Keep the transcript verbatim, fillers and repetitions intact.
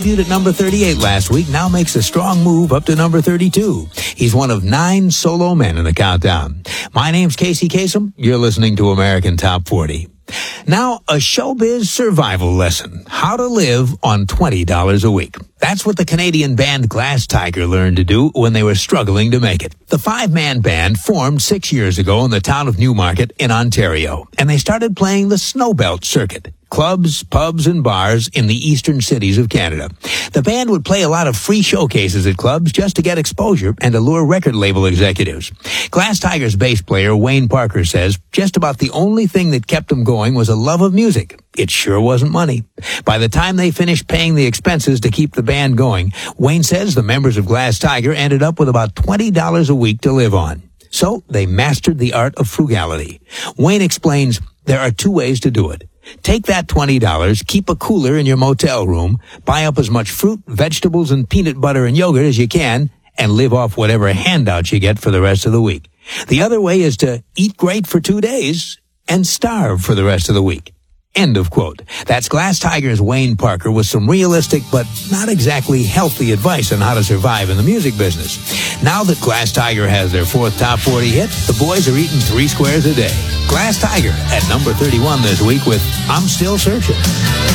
debuted at number thirty-eight last week, now makes a strong move up to number thirty-two. He's one of nine solo men in the countdown. My name's Casey Kasem. You're listening to American Top forty. Now, a showbiz survival lesson. How to live on twenty dollars a week. That's what the Canadian band Glass Tiger learned to do when they were struggling to make it. The five-man band formed six years ago in the town of Newmarket in Ontario, and they started playing the Snowbelt Circuit. Clubs, pubs, and bars in the eastern cities of Canada. The band would play a lot of free showcases at clubs just to get exposure and to lure record label executives. Glass Tiger's bass player, Wayne Parker, says just about the only thing that kept them going was a love of music. It sure wasn't money. By the time they finished paying the expenses to keep the band going, Wayne says the members of Glass Tiger ended up with about twenty dollars a week to live on. So they mastered the art of frugality. Wayne explains there are two ways to do it. Take that twenty dollars, keep a cooler in your motel room, buy up as much fruit, vegetables, and peanut butter and yogurt as you can, and live off whatever handouts you get for the rest of the week. The other way is to eat great for two days and starve for the rest of the week. End of quote. That's Glass Tiger's Wayne Parker with some realistic but not exactly healthy advice on how to survive in the music business. Now that Glass Tiger has their fourth top forty hit, the boys are eating three squares a day. Glass Tiger at number thirty-one this week with I'm Still Searching.